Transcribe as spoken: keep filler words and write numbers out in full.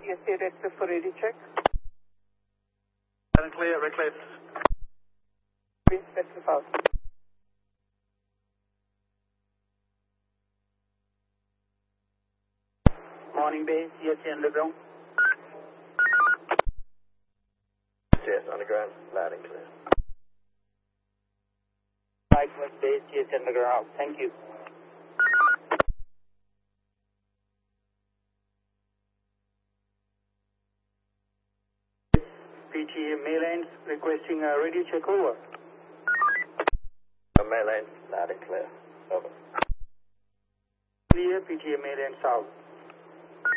P S A register for radio check. Loud and clear, reclip. Please specify. Morning base, C S C underground. Yes, underground, loud and clear. Likewise base, C S C underground. Thank you. P T A mainland requesting a radio check over. Uh, mainland, loud and clear. Over. Clear, P T A mainland south.